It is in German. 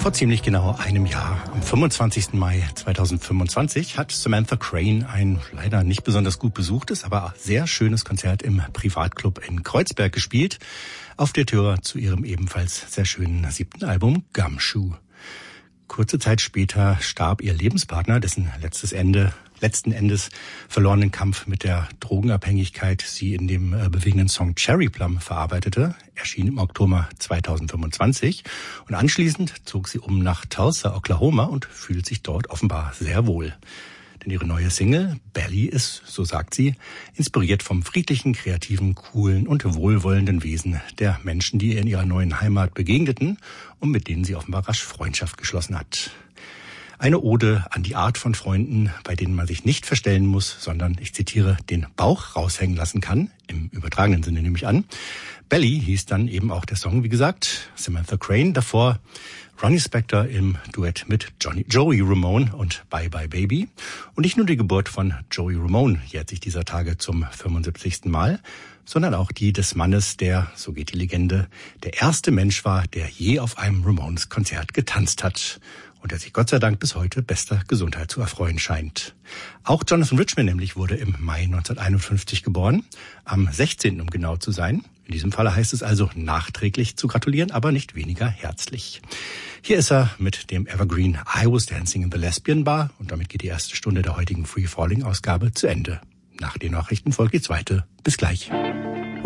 Vor ziemlich genau einem Jahr, am 25. Mai 2025, hat Samantha Crain ein leider nicht besonders gut besuchtes, aber sehr schönes Konzert im Privatclub in Kreuzberg gespielt, auf der Tour zu ihrem ebenfalls sehr schönen 7. Album Gumshoe. Kurze Zeit später starb ihr Lebenspartner, dessen letzten Endes verlorenen Kampf mit der Drogenabhängigkeit sie in dem bewegenden Song Cherry Plum verarbeitete, erschien im Oktober 2025 und anschließend zog sie um nach Tulsa, Oklahoma und fühlt sich dort offenbar sehr wohl. Denn ihre neue Single, Belly, ist, so sagt sie, inspiriert vom friedlichen, kreativen, coolen und wohlwollenden Wesen der Menschen, die ihr in ihrer neuen Heimat begegneten und mit denen sie offenbar rasch Freundschaft geschlossen hat. Eine Ode an die Art von Freunden, bei denen man sich nicht verstellen muss, sondern, ich zitiere, den Bauch raushängen lassen kann, im übertragenen Sinne nehme ich an. Belly hieß dann eben auch der Song, wie gesagt, Samantha Crain, davor Ronnie Spector im Duett mit Joey Ramone und Bye Bye Baby. Und nicht nur die Geburt von Joey Ramone jährt sich dieser Tage zum 75. Mal, sondern auch die des Mannes, der, so geht die Legende, der erste Mensch war, der je auf einem Ramones-Konzert getanzt hat und der sich Gott sei Dank bis heute bester Gesundheit zu erfreuen scheint. Auch Jonathan Richman nämlich wurde im Mai 1951 geboren, am 16. um genau zu sein. In diesem Falle heißt es also nachträglich zu gratulieren, aber nicht weniger herzlich. Hier ist er mit dem Evergreen I Was Dancing in the Lesbian Bar und damit geht die erste Stunde der heutigen Free Falling Ausgabe zu Ende. Nach den Nachrichten folgt die zweite. Bis gleich.